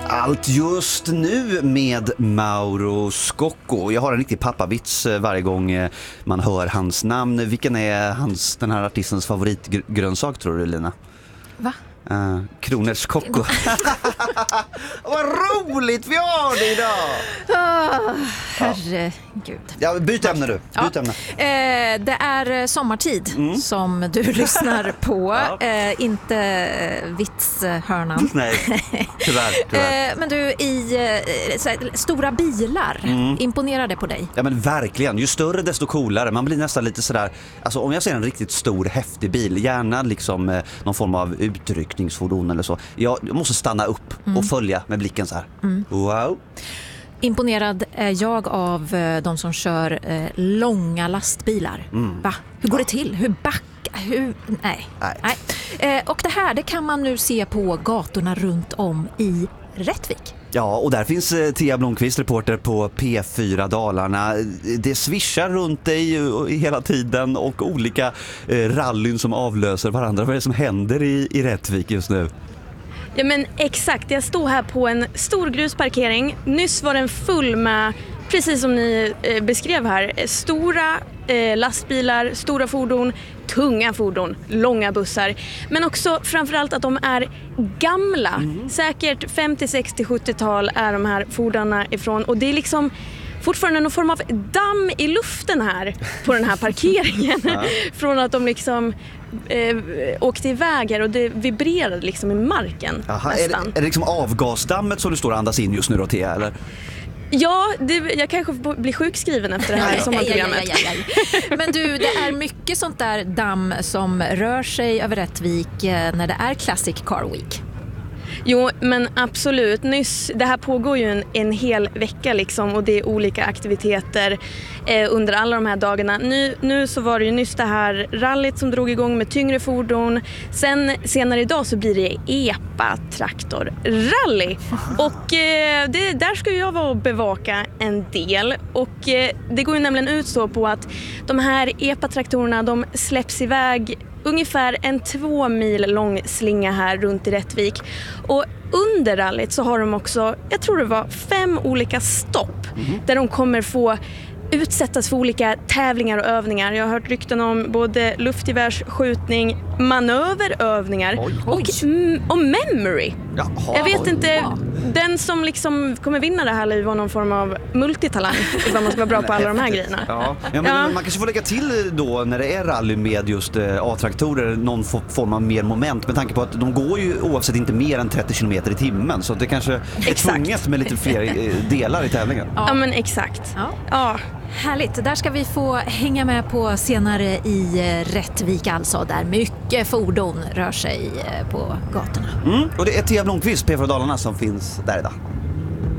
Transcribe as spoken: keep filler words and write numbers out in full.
Allt just nu med Mauro Scocco. Jag har en riktig pappavits varje gång man hör hans namn. Vilken är hans, den här artistens favoritgrönsak, tror du, Lina? Va? Uh, Kroners Kocko. Vad roligt vi har det idag. Oh, herregud. Ja, byt ämne du. Byt ja. ämne. Eh, det är sommartid mm. som du lyssnar på. Ja. Eh, inte eh, vitshörnan. Nej, tyvärr. tyvärr. Eh, men du, i eh, såhär, stora bilar, mm. imponerar det på dig? Ja, men verkligen. Ju större desto coolare. Man blir nästan lite sådär, alltså om jag ser en riktigt stor häftig bil, gärna liksom eh, någon form av utryckningsfordon eller så. Jag måste stanna upp mm. och följa med blicken så här. Mm. Wow. Imponerad är jag av de som kör eh, långa lastbilar. Mm. Va? Hur går det till? Hur backar? Hur? Nej. Nej. Nej. Eh, och det här, det kan man nu se på gatorna runt om i Rättvik. Ja, och där finns eh, Thea Blomqvist, reporter på P fyra Dalarna. Det svischar runt dig hela tiden och olika eh, rallyn som avlöser varandra. Vad är det som händer i, i Rättvik just nu? Ja, men exakt, jag stod här på en stor grusparkering. Nyss var den full med, precis som ni eh, beskrev här, stora eh, lastbilar, stora fordon, tunga fordon, långa bussar. Men också framförallt att de är gamla. Mm. Säkert femtio, sextio, sjuttiotal är de här fordonen ifrån. Och det är liksom fortfarande någon form av damm i luften här på den här parkeringen. Ja. Från att de liksom eh, åkte iväg här och det vibrerade liksom i marken. Aha, är, det, är det liksom avgasdammet som du står och andas in just nu då, Thea, eller? Ja, det, jag kanske blir sjukskriven efter det här sommarprogrammet. Ja, ja, ja, ja. Men du, det är mycket sånt där damm som rör sig över Rättvik när det är Classic Car Week. Jo, men absolut. Nyss, det här pågår ju en, en hel vecka liksom, och det är olika aktiviteter eh, under alla de här dagarna. Nu, nu så var det ju nyss det här rallyt som drog igång med tyngre fordon. Sen senare idag så blir det epa-traktor-rally. Och eh, det, där ska jag vara och bevaka en del. Och eh, det går ju nämligen ut så på att de här epa-traktorerna, de släpps iväg ungefär en två mil lång slinga här runt i Rättvik. Och under rallyt så har de också, jag tror det var fem olika stopp mm. där de kommer få utsättas för olika tävlingar och övningar. Jag har hört rykten om både luftgevärsskjutning, manöverövningar oj, oj. och, mm, och memory. Jaha, jag vet oj, inte, ja. Den som liksom kommer vinna det här livet var någon form av multitalang ifall man ska vara bra på alla de här grejerna. Ja. Ja, men ja. Man kanske får lägga till då när det är rally med just eh, A-traktorer någon form av mer moment med tanke på att de går ju oavsett inte mer än trettio kilometer i timmen, så det kanske är tvunget med lite fler eh, delar i tävlingen. Ja, ja men exakt. Ja. Ja. Härligt, där ska vi få hänga med på senare i Rättvik alltså, där mycket fordon rör sig på gatorna. Mm. Och det är Thea Blomqvist, P fyra Dalarna, som finns där idag.